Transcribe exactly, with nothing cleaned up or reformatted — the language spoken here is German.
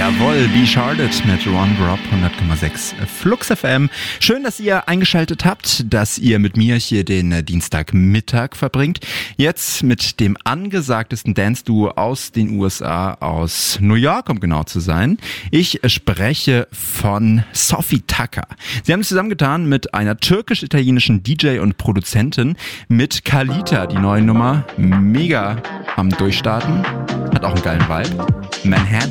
Jawohl, Be Charlotte mit Ron Grob, hundert Komma sechs Flux F M. Schön, dass ihr eingeschaltet habt, dass ihr mit mir hier den Dienstagmittag verbringt. Jetzt mit dem angesagtesten Dance-Duo aus den U S A, aus New York, um genau zu sein. Ich spreche von Sophie Tucker. Sie haben es zusammengetan mit einer türkisch-italienischen D J und Produzentin, mit Kalita, die neue Nummer, mega am Durchstarten, hat auch einen geilen Vibe. Manhattan.